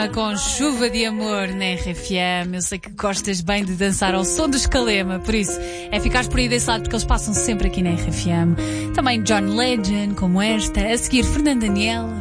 Com chuva de amor na RFM. Eu sei que gostas bem de dançar ao som do Escalema, por isso é ficares por aí desse lado, porque eles passam sempre aqui na RFM. Também John Legend, como esta, a seguir Fernando Daniel.